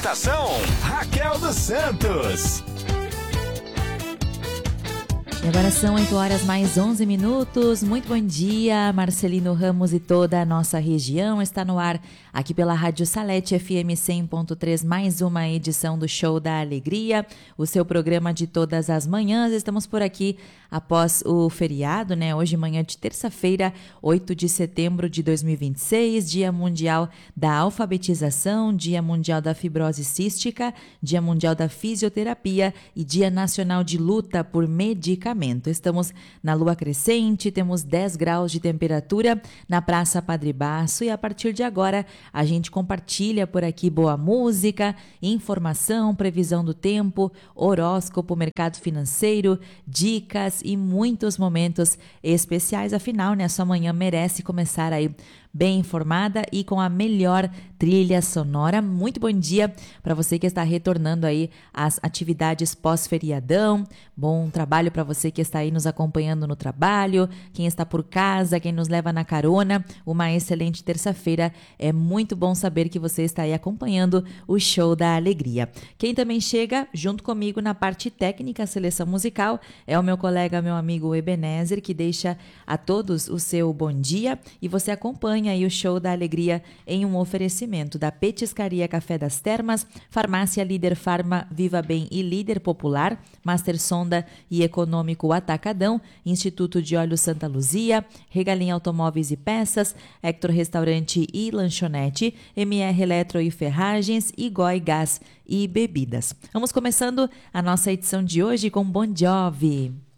Estação Raquel dos Santos. E agora são 8 horas mais 11 minutos. Muito bom dia, Marcelino Ramos e toda a nossa região. Está no ar aqui pela Rádio Salete FM 100.3, mais uma edição do Show da Alegria, o seu programa de todas as manhãs. Estamos por aqui após o feriado, né? Hoje, manhã de terça-feira, 8 de setembro de 2026, Dia Mundial da Alfabetização, Dia Mundial da Fibrose Cística, Dia Mundial da Fisioterapia e Dia Nacional de Luta por Medicamentos. Estamos na lua crescente, temos 10 graus de temperatura na Praça Padre Baço e a partir de agora a gente compartilha por aqui boa música, informação, previsão do tempo, horóscopo, mercado financeiro, dicas e muitos momentos especiais. Afinal, né, sua manhã merece começar aí bem informada e com a melhor trilha sonora. Muito bom dia para você que está retornando aí às atividades pós-feriadão. Bom trabalho para você que está aí nos acompanhando no trabalho, quem está por casa, quem nos leva na carona. Uma excelente terça-feira. É muito bom saber que você está aí acompanhando o Show da Alegria. Quem também chega junto comigo na parte técnica, a seleção musical, é o meu colega, meu amigo Ebenezer, que deixa a todos o seu bom dia e você acompanha aí o Show da Alegria em um oferecimento da Petiscaria Café das Termas, Farmácia Líder Farma, Viva Bem e Líder Popular, Master Sonda e Econômico Atacadão, Instituto de Óleo Santa Luzia, Regalim Automóveis e Peças, Hector Restaurante e Lanchonete, MR Eletro e Ferragens e Goi Gás e Bebidas. Vamos começando a nossa edição de hoje com Bon Jovi.